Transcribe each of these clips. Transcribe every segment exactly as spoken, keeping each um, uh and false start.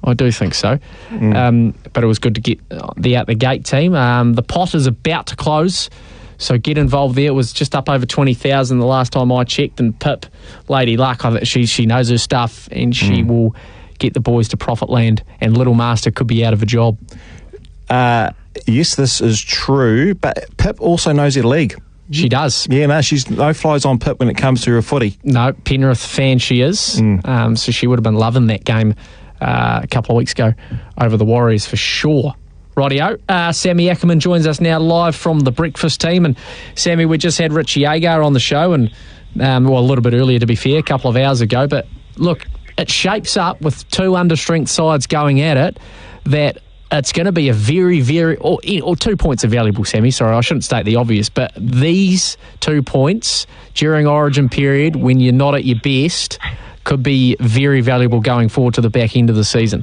I do think so. Mm. Um, but it was good to get the out the gate team. Um, the pot is about to close, so get involved there. It was just up over twenty thousand the last time I checked, and Pip, Lady Luck, I, she she knows her stuff, and she mm. will get the boys to profit land, and Little Master could be out of a job. Uh, yes, this is true, but Pip also knows her league. She does. Yeah, no, she's no flies on Pip when it comes to her footy. No, Penrith fan she is. Mm. Um, so she would have been loving that game uh, a couple of weeks ago over the Warriors for sure. Rightio. Uh, Sammy Ackerman joins us now live from the breakfast team. And Sammy, we just had Richie Agar on the show, and um, well, a little bit earlier to be fair, a couple of hours ago. But look, it shapes up with two under-strength sides going at it that it's going to be a very, very... Or, or two points are valuable, Sammy. Sorry, I shouldn't state the obvious. But these two points during Origin period, when you're not at your best, could be very valuable going forward to the back end of the season.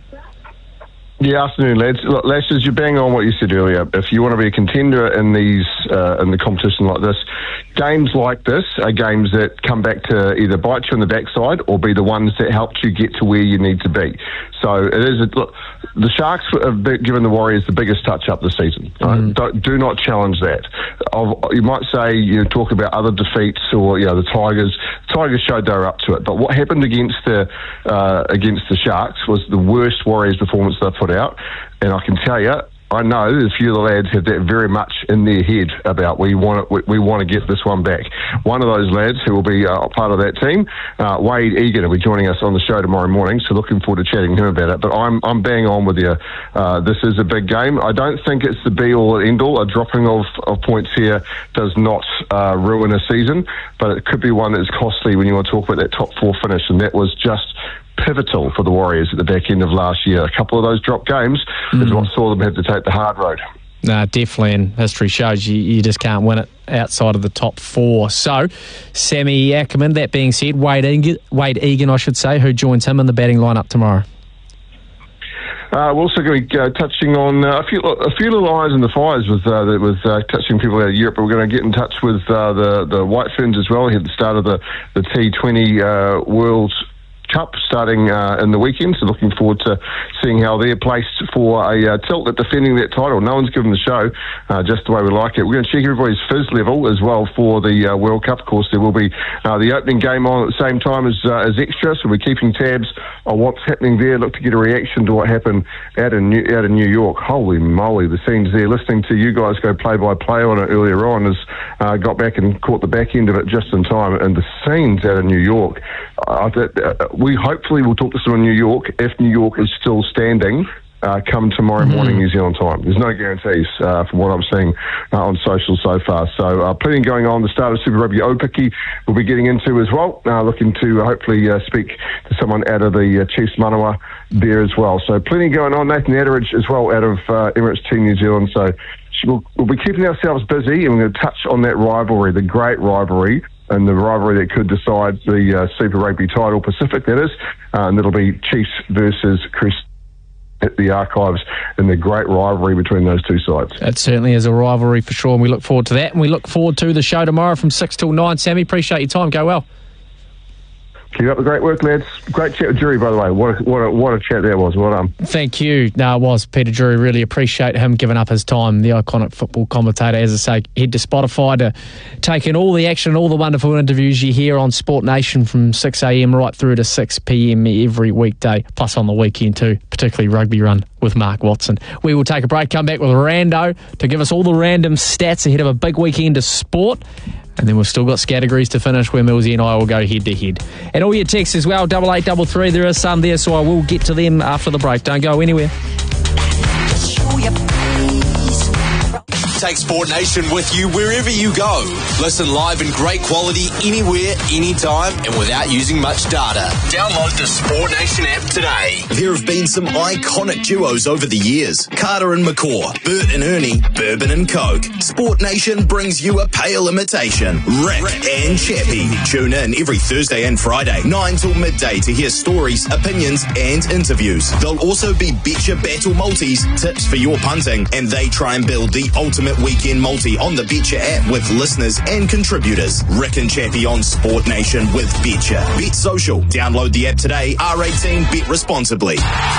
Yeah, afternoon, lads. Look, Lashes, you're bang on what you said earlier. If you want to be a contender in these uh, in the competition like this, games like this are games that come back to either bite you on the backside or be the ones that helped you get to where you need to be. So it is. A, look, the Sharks have given the Warriors the biggest touch-up this season. Right? Mm. Don't, do not challenge that. I've, you might say, you know, talk about other defeats or, you know, the Tigers. The Tigers showed they were up to it. But what happened against the uh, against the Sharks was the worst Warriors performance they've put out. And I can tell you, I know a few of the lads have that very much in their head about we want to, we, we want to get this one back. One of those lads who will be uh, part of that team, uh, Wade Egan, will be joining us on the show tomorrow morning, so looking forward to chatting to him about it. But I'm I'm bang on with you. Uh, this is a big game. I don't think it's the be-all and end-all. A dropping of, of points here does not uh, ruin a season, but it could be one that is costly when you want to talk about that top four finish, and that was just pivotal for the Warriors at the back end of last year. A couple of those drop games mm. is what saw them have to take the hard road. No, definitely, and history shows you, you just can't win it outside of the top four. So, Sammy Ackerman, that being said, Wade Egan, Wade Egan, I should say, who joins him in the batting lineup tomorrow? Uh, we're also going to be uh, touching on uh, a few a few little irons in the fires with uh, with uh, touching people out of Europe. But we're going to get in touch with uh, the the White Ferns as well. At the start of the the T twenty uh, World Cup starting uh, in the weekend, so looking forward to seeing how they're placed for a uh, tilt at defending that title. No one's given the show uh, just the way we like it. We're going to check everybody's fizz level as well for the uh, World Cup. Of course, there will be uh, the opening game on at the same time as uh, as extra, so we're keeping tabs on what's happening there. Look to get a reaction to what happened out in New, out in New York. Holy moly, the scenes there. Listening to you guys go play by play on it earlier on, has uh, got back and caught the back end of it just in time. And the scenes out in New York. Uh, uh, we hopefully will talk to someone in New York if New York is still standing uh, come tomorrow mm-hmm. morning New Zealand time. There's no guarantees uh, from what I'm seeing uh, on social so far. So uh, plenty going on. The start of Super Rugby Opiki we'll be getting into as well. Uh, looking to uh, hopefully uh, speak to someone out of the uh, Chiefs Manawa there as well. So plenty going on. Nathan Atteridge as well out of uh, Emirates Team New Zealand. So we'll, we'll be keeping ourselves busy, and we're going to touch on that rivalry, the great rivalry, and the rivalry that could decide the uh, Super Rugby title, Pacific, that is. Uh, and it'll be Chiefs versus Chris at the Archives, and the great rivalry between those two sides. It certainly is a rivalry for sure, and we look forward to that. And we look forward to the show tomorrow from six till nine. Sammy, appreciate your time. Go well. Keep up the great work, lads. Great chat with Jury, by the way. What a, what a, what a chat that was. Well done. Thank you. No, it was. Peter Drury, really appreciate him giving up his time, the iconic football commentator. As I say, head to Spotify to take in all the action, all the wonderful interviews you hear on Sport Nation from six a.m. right through to six p.m. every weekday, plus on the weekend too, particularly Rugby Run with Mark Watson. We will take a break, come back with Rando to give us all the random stats ahead of a big weekend of sport. And then we've still got categories to finish where Millsy and I will go head to head. And all your texts as well, double eight double three. There is some there, so I will get to them after the break. Don't go anywhere. Take Sport Nation with you wherever you go. Listen live in great quality anywhere, anytime, and without using much data. Download the Sport Nation app today. There have been some iconic duos over the years. Carter and McCaw, Bert and Ernie, Bourbon and Coke. Sport Nation brings you a pale imitation. Rick, Rick and Chappie. Tune in every Thursday and Friday, nine till midday, to hear stories, opinions, and interviews. There'll also be Betcha Battle Multis, tips for your punting, and they try and build the ultimate weekend multi on the Betcha app with listeners and contributors. Rick and Chappie on Sport Nation with Betcha. Bet Social. Download the app today. R eighteen. Bet responsibly.